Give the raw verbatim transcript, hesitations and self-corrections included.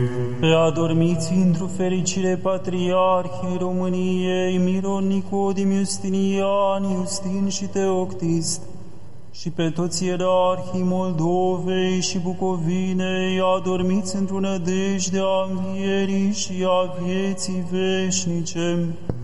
Pe adormiți într-o fericire Patriarhii României, Miron, Nicodim, Justinian, Justin și Teoctist, și pe toți ierarhii Moldovei și Bucovinei, adormiți într-o nădejde a învierii și a vieții veșnice.